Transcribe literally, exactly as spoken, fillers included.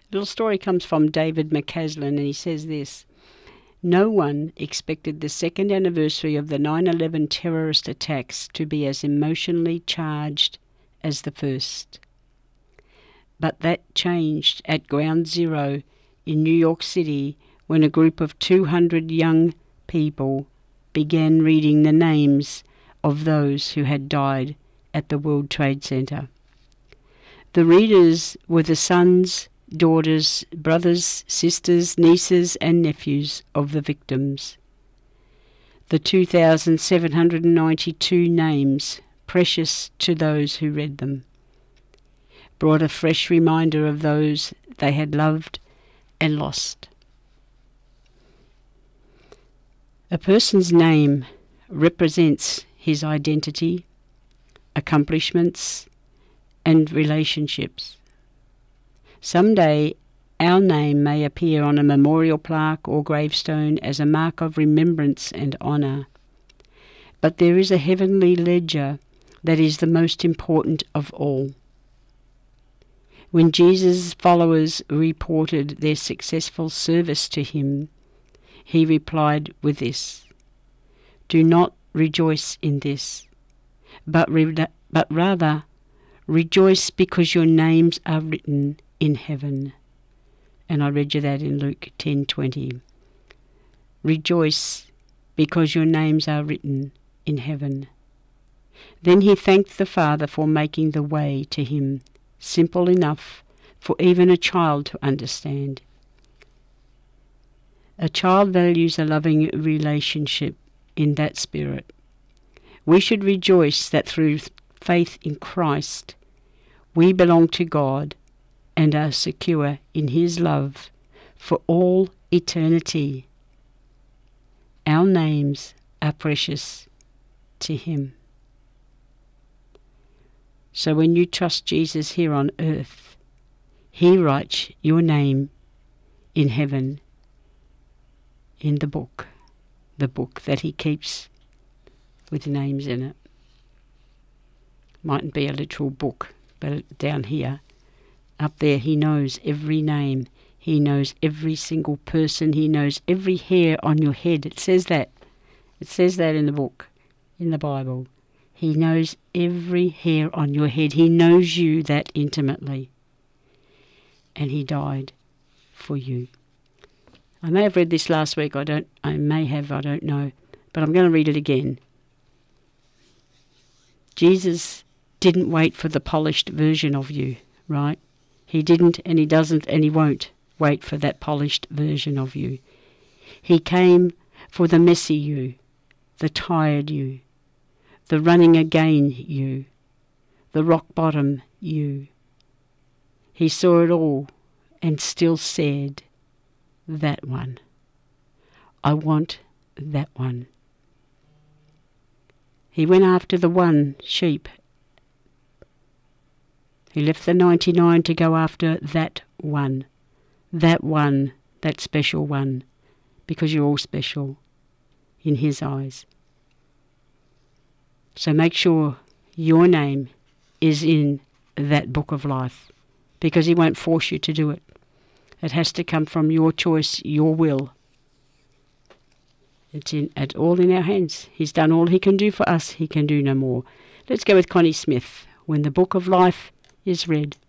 Little story comes from David McCaslin, and he says this: no one expected the second anniversary of the nine eleven terrorist attacks to be as emotionally charged as the first. But that changed at Ground Zero in New York City when a group of two hundred young people began reading the names of those who had died at the World Trade Center. The readers were the sons, daughters, brothers, sisters, nieces and nephews of the victims. The two thousand seven hundred ninety-two names, precious to those who read them, brought a fresh reminder of those they had loved and lost. A person's name represents his identity, accomplishments, and relationships. Someday our name may appear on a memorial plaque or gravestone as a mark of remembrance and honour. But there is a heavenly ledger that is the most important of all. When Jesus' followers reported their successful service to him, he replied with this: do not rejoice in this, but, re- but rather rejoice because your names are written in heaven. And I read you that in Luke ten twenty. Rejoice because your names are written in heaven. Then he thanked the Father for making the way to him simple enough for even a child to understand. A child values a loving relationship in that spirit. We should rejoice that through faith in Christ, we belong to God and are secure in his love for all eternity. Our names are precious to him. So when you trust Jesus here on earth, he writes your name in heaven, in the book, the book that he keeps with names in it. Mightn't be a literal book, but down here, up there, he knows every name. He knows every single person. He knows every hair on your head. It says that. It says that in the book, in the Bible. He knows every hair on your head. He knows you that intimately. And he died for you. I may have read this last week. I don't. I may have. I don't know. But I'm going to read it again. Jesus didn't wait for the polished version of you, right? He didn't, and he doesn't, and he won't wait for that polished version of you. He came for the messy you, the tired you, the running again you, the rock bottom you. He saw it all and still said, that one. I want that one. He went after the one sheep. He left the ninety-nine to go after that one. That one, that special one, because you're all special in his eyes. So make sure your name is in that book of life, because he won't force you to do it. It has to come from your choice, your will. It's in, it's all in our hands. He's done all he can do for us. He can do no more. Let's go with Connie Smith. When the book of life is read.